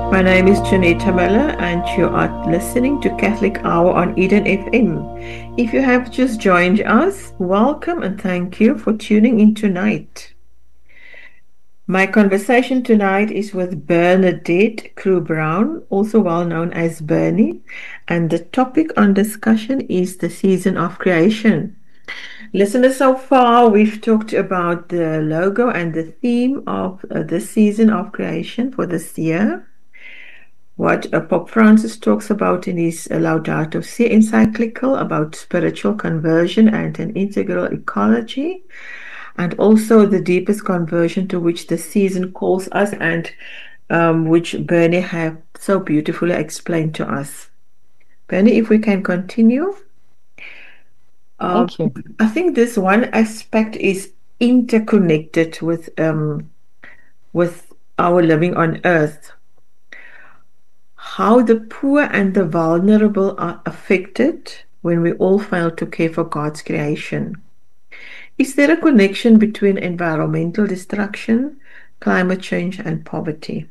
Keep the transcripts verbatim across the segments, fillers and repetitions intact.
My name is Janita Miller, and you are listening to Catholic Hour on Eden F M. If you have just joined us, welcome and thank you for tuning in tonight. My conversation tonight is with Bernadette Crew Brown, also well known as Bernie, and the topic on discussion is the season of creation. Listeners, so far we've talked about the logo and the theme of uh, the season of creation for this year. What uh, Pope Francis talks about in his uh, Laudato Si encyclical about spiritual conversion and an integral ecology, and also the deepest conversion to which the season calls us, and um, which Bernie have so beautifully explained to us. Bernie, if we can continue. Um, Thank you. I think this one aspect is interconnected with um, with our living on earth. How the poor and the vulnerable are affected when we all fail to care for God's creation. Is there a connection between environmental destruction, climate change, and poverty?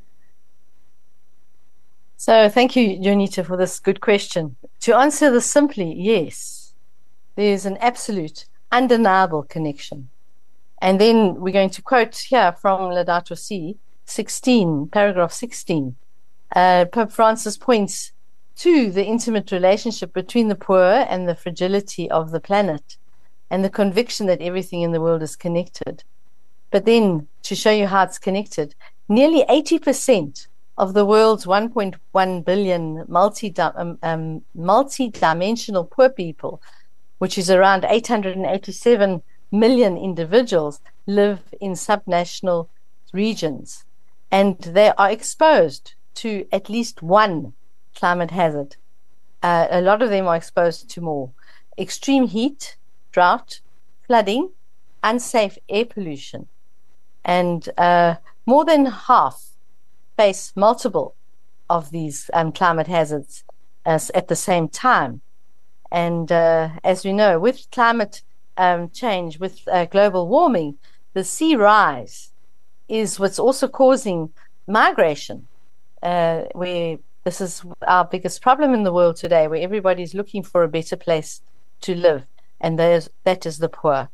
So thank you, Jonita, for this good question. To answer this simply, yes, there's an absolute, undeniable connection. And then we're going to quote here from Laudato Si sixteen, paragraph sixteen. Uh, Pope Francis points to the intimate relationship between the poor and the fragility of the planet and the conviction that everything in the world is connected. But then, to show you how it's connected, nearly eighty percent of the world's one point one billion multi um, um, multi-dimensional poor people, which is around eight hundred eighty-seven million individuals, live in subnational regions. And they are exposed to at least one climate hazard. Uh, a lot of them are exposed to more. Extreme heat, drought, flooding, unsafe air pollution. And uh, more than half face multiple of these um, climate hazards as, at the same time. And uh, as we know, with climate um, change, with uh, global warming, the sea rise is what's also causing migration, uh, where this is our biggest problem in the world today, where everybody's looking for a better place to live, and there's, that is the poor.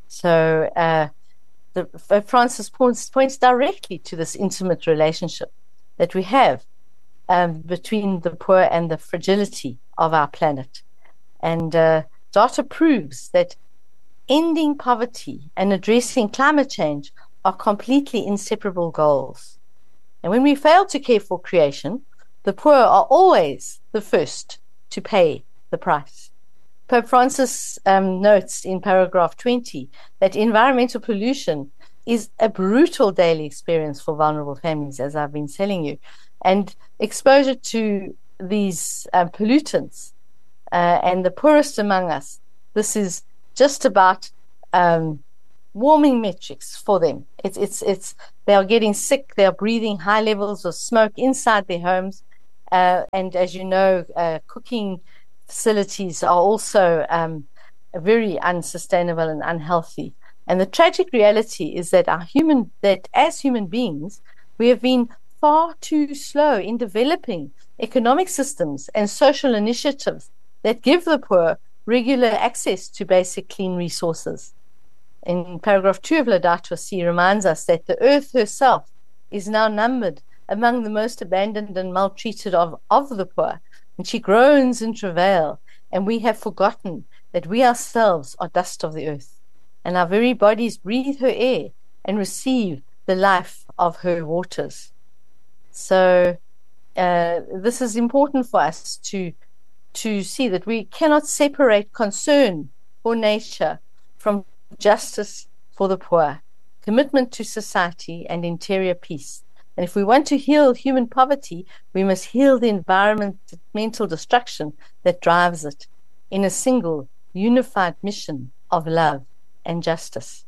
So uh, the, Francis points, points directly to this intimate relationship that we have um, between the poor and the fragility of our planet. And uh, data proves that ending poverty and addressing climate change are completely inseparable goals. And when we fail to care for creation, the poor are always the first to pay the price. Pope Francis um, notes in paragraph twenty that environmental pollution is a brutal daily experience for vulnerable families, as I've been telling you. And exposure to these uh, pollutants uh, and the poorest among us, this is just about um, warming metrics for them. It's, it's, it's, they are getting sick, they are breathing high levels of smoke inside their homes. Uh, and as you know, uh, cooking facilities are also um, very unsustainable and unhealthy. And the tragic reality is that our human, that as human beings, we have been far too slow in developing economic systems and social initiatives that give the poor regular access to basic clean resources. In paragraph two of Laudato Si reminds us that the earth herself is now numbered among the most abandoned and maltreated of, of the poor, and she groans in travail, and we have forgotten that we ourselves are dust of the earth, and our very bodies breathe her air and receive the life of her waters. So uh, this is important for us to to see that we cannot separate concern for nature from justice for the poor, commitment to society, and interior peace. And if we want to heal human poverty, we must heal the environmental destruction that drives it in a single, unified mission of love and justice.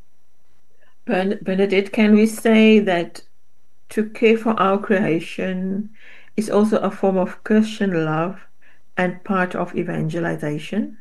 Bernadette, can we say that to care for our creation is also a form of Christian love and part of evangelization?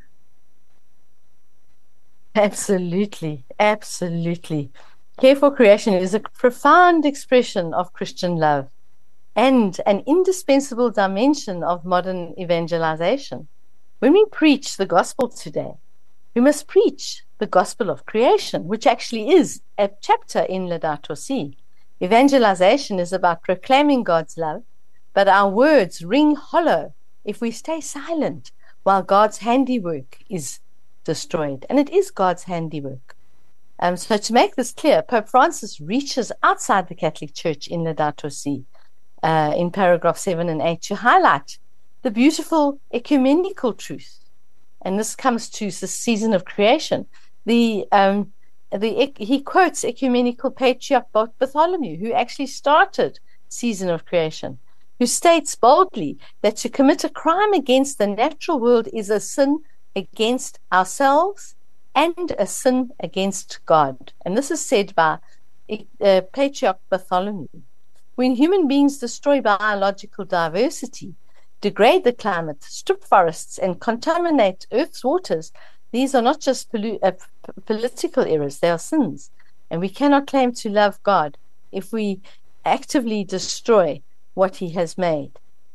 Absolutely, absolutely. Care for creation is a profound expression of Christian love. and an indispensable dimension of modern evangelization. When we preach the gospel today, we must preach the gospel of creation, which actually is a chapter in Laudato Si. Evangelization is about proclaiming God's love, but our words ring hollow if we stay silent while God's handiwork is destroyed. And it is God's handiwork. Um, so to make this clear, Pope Francis reaches outside the Catholic Church in Laudato Si, uh, in paragraph seven and eight, to highlight the beautiful ecumenical truth. And this comes to the season of creation. The um, the he quotes ecumenical patriarch Bartholomew, who actually started season of creation, who states boldly that to commit a crime against the natural world is a sin against ourselves and a sin against God. And this is said by uh, patriarch Bartholomew. When human beings destroy biological diversity, degrade the climate, strip forests, and contaminate Earth's waters, these are not just pollu- uh, p- political errors, they are sins. And we cannot claim to love God if we actively destroy what he has made.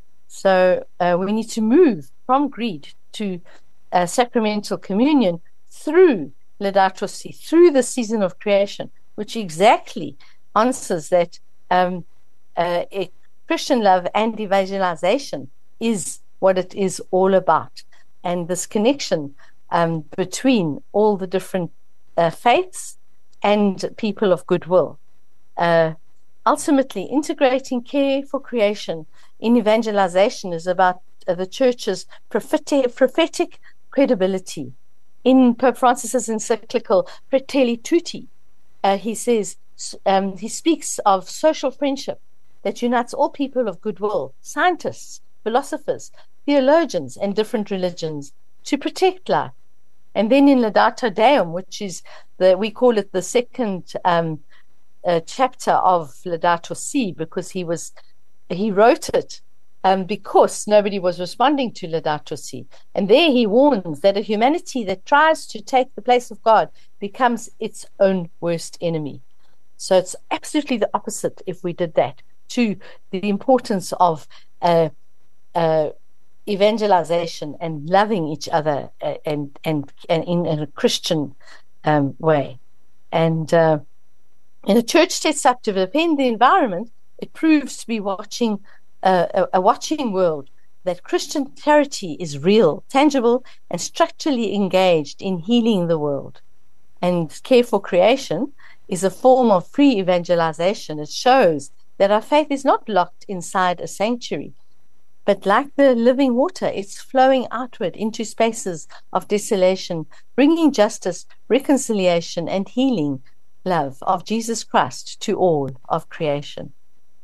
So uh, we need to move from greed to uh, sacramental communion through Laudato Si, through the season of creation, which exactly answers that um, uh, Christian love and evangelization is what it is all about. And this connection um, between all the different uh, faiths and people of goodwill. Uh, ultimately, integrating care for creation in evangelization is about uh, the church's prophetic, prophetic credibility. In Pope Francis's encyclical Fratelli Tutti, uh, he says, um, he speaks of social friendship that unites all people of goodwill, scientists, philosophers, theologians, and different religions to protect life. And then in Laudato Deum, which is the, we call it the second um, uh, chapter of Laudato Si, because he was, he wrote it um, because nobody was responding to Laudato Si. And there he warns that a humanity that tries to take the place of God becomes its own worst enemy. So it's absolutely the opposite if we did that, to the importance of uh, uh, evangelization and loving each other uh, and, and and in, in a Christian um, way. And uh, in a church sets up to defend the environment, it proves to be watching uh, a, a watching world that Christian charity is real, tangible, and structurally engaged in healing the world. And care for creation is a form of free evangelization. It shows that our faith is not locked inside a sanctuary, but like the living water, it's flowing outward into spaces of desolation, bringing justice, reconciliation, and healing love of Jesus Christ to all of creation.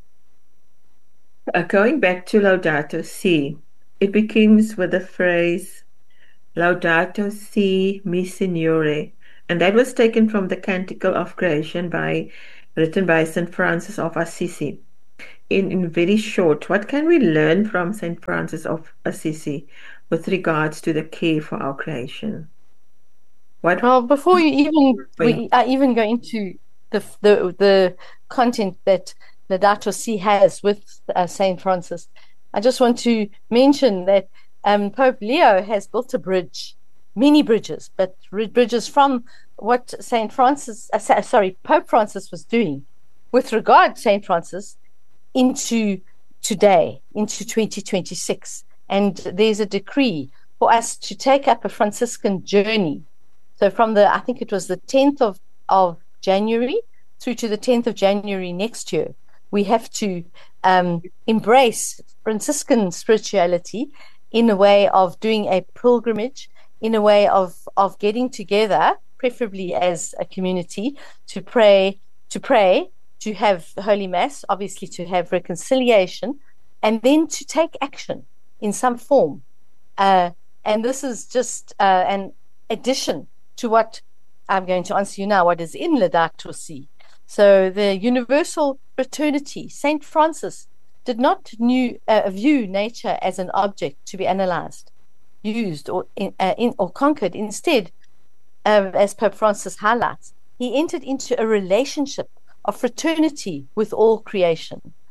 Uh, going back to Laudato Si, it begins with the phrase Laudato Si mi Signore, and that was taken from the Canticle of Creation by written by Saint Francis of Assisi. In, in very short, what can we learn from Saint Francis of Assisi with regards to the care for our creation? What? Well, before you even we uh, even go into the the the content that Laudato Si has with uh, Saint Francis, I just want to mention that um, Pope Leo has built a bridge, many bridges, but bridges from what Saint Francis, uh, sorry, Pope Francis was doing with regard to Saint Francis into today, into twenty twenty-six. And there's a decree for us to take up a Franciscan journey. So from the, I think it was the tenth of, of January through to the tenth of January next year, we have to um, embrace Franciscan spirituality in a way of doing a pilgrimage, in a way of, of getting together, preferably as a community, to pray, to pray, to have Holy Mass, obviously to have reconciliation, and then to take action in some form. Uh, and this is just uh, an addition to what I'm going to answer you now, what is in Laudato Si. So the universal fraternity, Saint Francis did not new, uh, view nature as an object to be analyzed, used, or, in, uh, in, or conquered. Instead, uh, as Pope Francis highlights, he entered into a relationship of fraternity with all creation.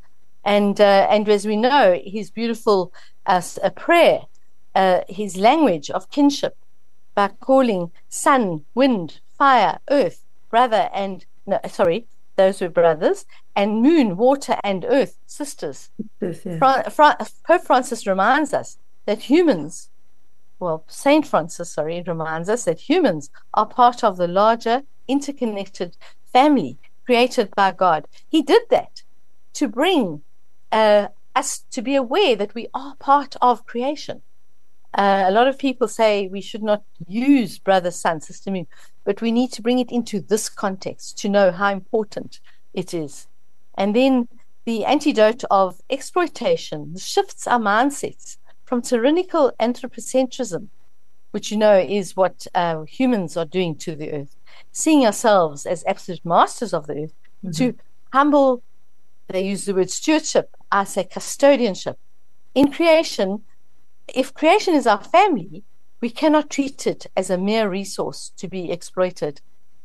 And uh, and as we know, his beautiful uh, a prayer, uh, his language of kinship, by calling sun, wind, fire, earth, brother and no, sorry, those were brothers, and moon, water, and earth, sisters. Yes, yeah. Fra- Fra- Pope Francis reminds us that humans, well, Saint Francis, sorry, reminds us that humans are part of the larger interconnected family created by God. He did that to bring uh, us to be aware that we are part of creation. Uh, a lot of people say we should not use brother, sun, sister, moon, but we need to bring it into this context to know how important it is. And then the antidote of exploitation shifts our mindsets from tyrannical anthropocentrism, which you know is what uh, humans are doing to the earth, seeing ourselves as absolute masters of the earth, mm-hmm. to humble, they use the word stewardship, I say custodianship. In creation, if creation is our family, we cannot treat it as a mere resource to be exploited.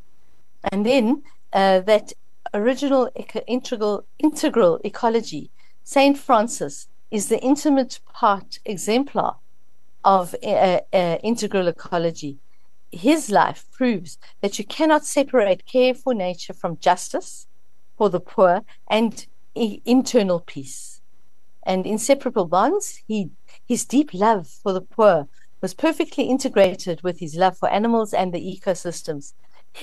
And then uh, that original eco- integral, integral ecology, Saint Francis is the intimate part exemplar of uh, uh, integral ecology. His life proves that you cannot separate care for nature from justice for the poor and e- internal peace. And inseparable bonds, he, his deep love for the poor was perfectly integrated with his love for animals and the ecosystems.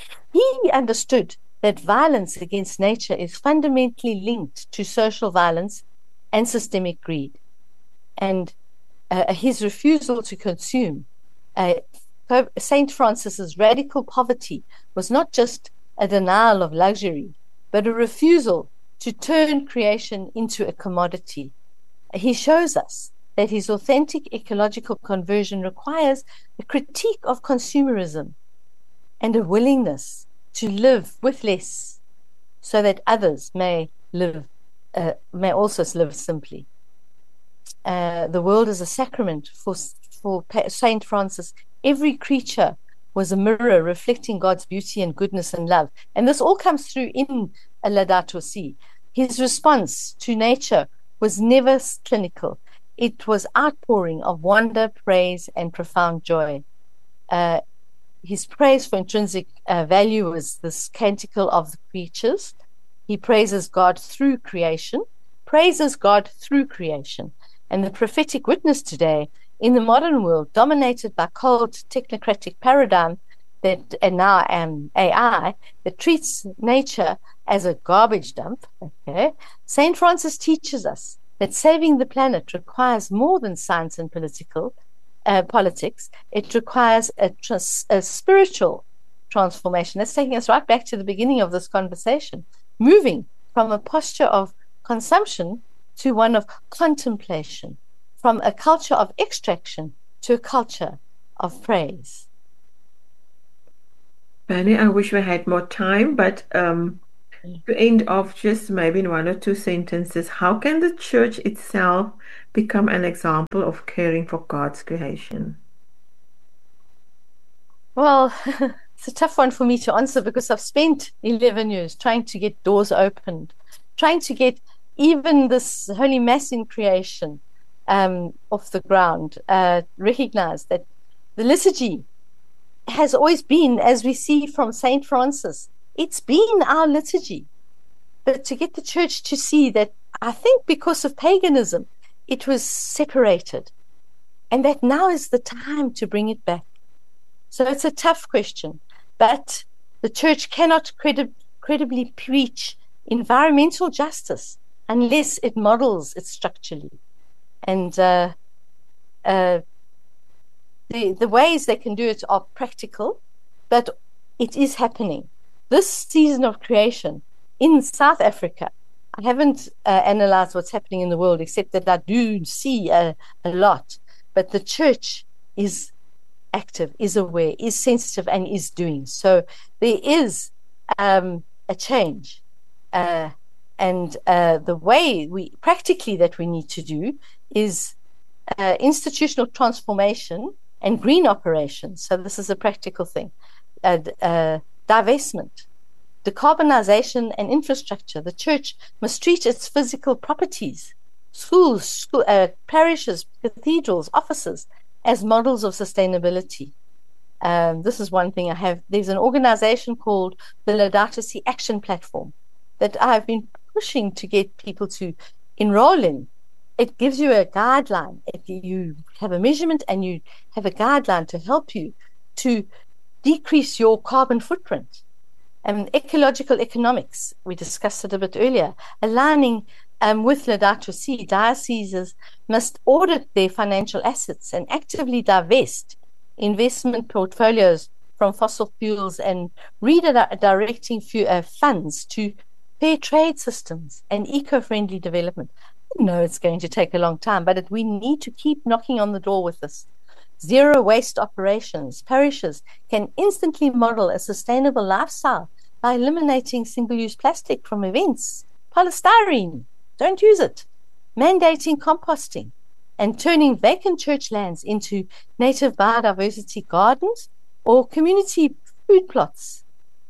He understood that violence against nature is fundamentally linked to social violence and systemic greed. And uh, his refusal to consume, uh, Saint Francis's radical poverty was not just a denial of luxury, but a refusal to turn creation into a commodity. He shows us that his authentic ecological conversion requires a critique of consumerism and a willingness to live with less so that others may live, uh, may also live simply. Uh, the world is a sacrament for, for Saint Francis. Every creature was a mirror reflecting God's beauty and goodness and love. And this all comes through in Laudato Si. His response to nature was never clinical. It was outpouring of wonder, praise, and profound joy. Uh, his praise for intrinsic uh, value was this canticle of the creatures. He praises God through creation, praises God through creation. And the prophetic witness today in the modern world, dominated by cold technocratic paradigm that and now um, A I that treats nature as a garbage dump, okay, Saint Francis teaches us that saving the planet requires more than science and political uh, politics. It requires a, trans- a spiritual transformation. That's taking us right back to the beginning of this conversation, moving from a posture of consumption to one of contemplation, from a culture of extraction to a culture of praise. Bernie, I wish we had more time, but um, to end off just maybe in one or two sentences, how can the church itself become an example of caring for God's creation? Well, it's a tough one for me to answer because I've spent eleven years trying to get doors opened, trying to get even this Holy Mass in creation um, off the ground, uh, recognize that the liturgy has always been, as we see from Saint Francis, it's been our liturgy. But to get the church to see that, I think because of paganism, it was separated, and that now is the time to bring it back. So it's a tough question, but the church cannot credi- credibly preach environmental justice unless it models it structurally. And uh, uh, the, the ways they can do it are practical, but it is happening. This season of creation in South Africa, I haven't uh, analyzed what's happening in the world, except that I do see a, a lot. But the church is active, is aware, is sensitive, and is doing. So there is um, a change. Uh, and uh, the way we practically that we need to do is uh, institutional transformation and green operations. So this is a practical thing. Uh, uh, divestment decarbonization and infrastructure. The church must treat its physical properties, schools, school, uh, parishes, cathedrals, offices, as models of sustainability. Um, this is one thing I have. There's an organization called the Laudato Si Action Platform that I've been pushing to get people to enroll in. It gives you a guideline. If you have a measurement and you have a guideline to help you to decrease your carbon footprint. And ecological economics, we discussed it a bit earlier, aligning um, with Laudato Si, dioceses must audit their financial assets and actively divest investment portfolios from fossil fuels and redirecting uh, funds to fair trade systems and eco-friendly development. I know it's going to take a long time, but it, we need to keep knocking on the door with this. Zero waste operations. Parishes can instantly model a sustainable lifestyle by eliminating single-use plastic from events. Polystyrene, don't use it. Mandating composting and turning vacant church lands into native biodiversity gardens or community food plots.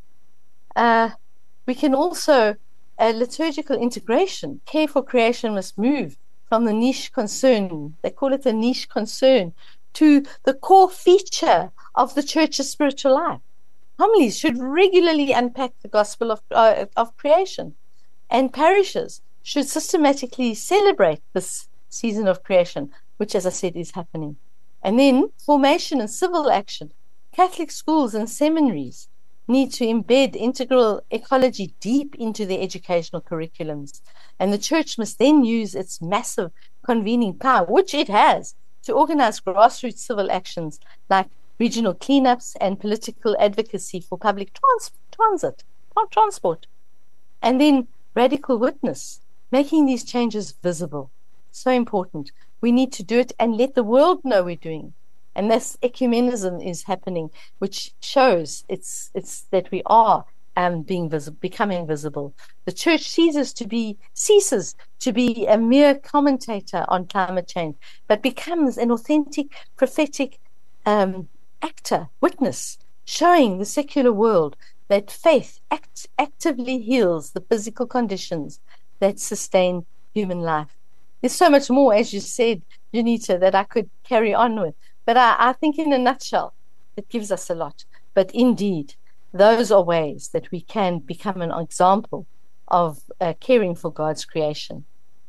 Uh, we can also, uh, liturgical integration. Care for creation must move from the niche concern, they call it a niche concern, to the core feature of the church's spiritual life. Homilies should regularly unpack the gospel of, uh, of creation, and parishes should systematically celebrate this season of creation, which, as I said, is happening. And then formation and civil action. Catholic schools and seminaries need to embed integral ecology deep into their educational curriculums. And the church must then use its massive convening power, which it has, to organize grassroots civil actions like regional cleanups and political advocacy for public trans- transit, transport. And then radical witness, making these changes visible. So important. We need to do it and let the world know we're doing it. And this ecumenism is happening, which shows it's it's that we are um, being visible, becoming visible. The church ceases to be ceases to be a mere commentator on climate change, but becomes an authentic prophetic um, actor, witness, showing the secular world that faith act, actively heals the physical conditions that sustain human life. There's so much more, as you said, Junita, that I could carry on with. But I, I think in a nutshell, it gives us a lot. But indeed, those are ways that we can become an example of uh, caring for God's creation.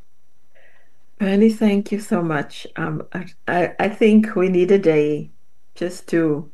Bernie, thank you so much. Um, I, I think we need a day just to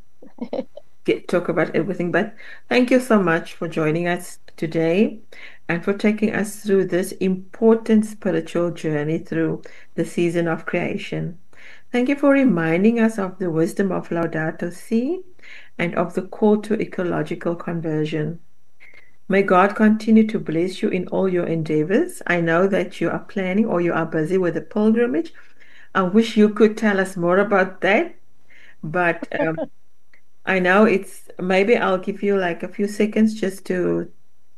get talk about everything. But thank you so much for joining us today and for taking us through this important spiritual journey through the season of creation. Thank you for reminding us of the wisdom of Laudato Si and of the call to ecological conversion. May God continue to bless you in all your endeavors. I know that you are planning or you are busy with a pilgrimage. I wish you could tell us more about that, but um, I know it's, maybe I'll give you like a few seconds just to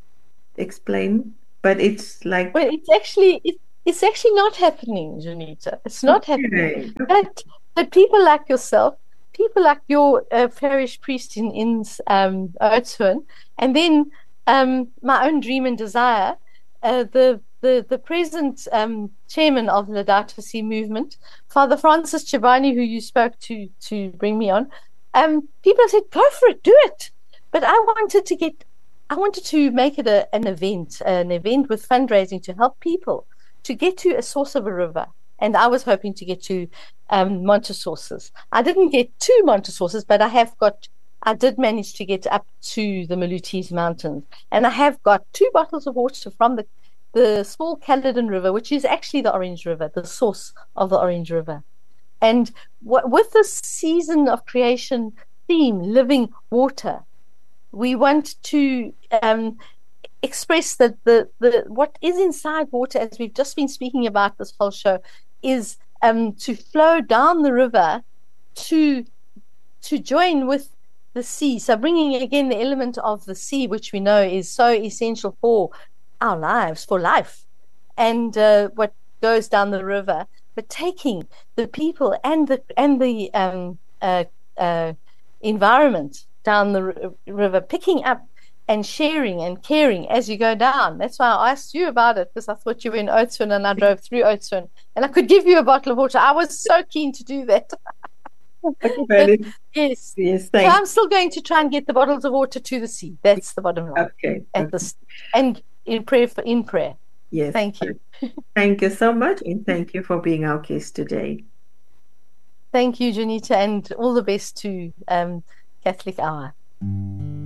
explain, but it's like... Well, it's actually... It- It's actually not happening, Junita. It's not okay. happening. But, but people like yourself, people like your uh, parish priest in, in um, Oudtshoorn, and then um, my own dream and desire, uh, the, the, the present um, chairman of the Laudato Si movement, Father Francis Chibani, who you spoke to to bring me on, um, people said, go for it, do it. But I wanted to get, I wanted to make it a, an event, an event with fundraising to help people to get to a source of a river. And I was hoping to get to um, Montesources. I didn't get to Montesources, but I have got, I did manage to get up to the Malutese Mountains. And I have got two bottles of water from the, the small Caledon River, which is actually the Orange River, the source of the Orange River. And w- with this season of creation theme, living water, we want to um, express that the, the what is inside water, as we've just been speaking about this whole show, is um, to flow down the river to to join with the sea. So bringing again the element of the sea, which we know is so essential for our lives, for life, and uh, what goes down the river, but taking the people and the and the um, uh, uh, environment down the r- river, picking up and sharing and caring as you go down. That's why I asked you about it, because I thought you were in Oudtshoorn and I drove through Oudtshoorn and I could give you a bottle of water. I was so keen to do that. But, yes. Yes, so I'm still going to try and get the bottles of water to the sea. That's the bottom line. Okay. At okay. this, and in prayer for in prayer. Yes. Thank you. Thank you so much, and thank you for being our guest today. Thank you, Janita, and all the best to um, Catholic Hour.